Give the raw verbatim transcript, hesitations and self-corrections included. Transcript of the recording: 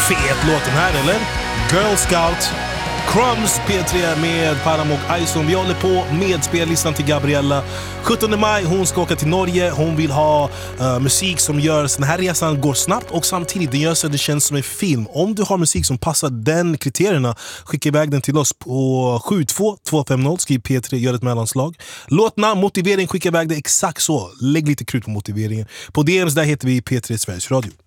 fet låt den här, eller? Girl Scout, Crumbs, P tre med Param och Ison. Vi håller på med spellistan till Gabriella. sjuttonde maj, hon ska åka till Norge. Hon vill ha uh, musik som gör så den här resan går snabbt och samtidigt den gör så det känns som en film. Om du har musik som passar den kriterierna, skicka iväg den till oss på sju två två fem noll. Skriv P tre, gör ett mellanslag. Låtna, motivering, skicka iväg det exakt så. Lägg lite krut på motiveringen. På D Ms där heter vi P tre Sveriges Radio.